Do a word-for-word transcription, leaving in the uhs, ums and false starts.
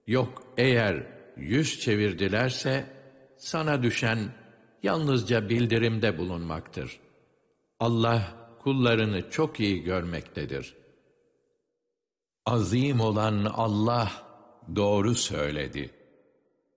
Yok eğer yüz çevirdilerse, sana düşen yalnızca bildirimde bulunmaktır. Allah kullarını çok iyi görmektedir. Azim olan Allah doğru söyledi.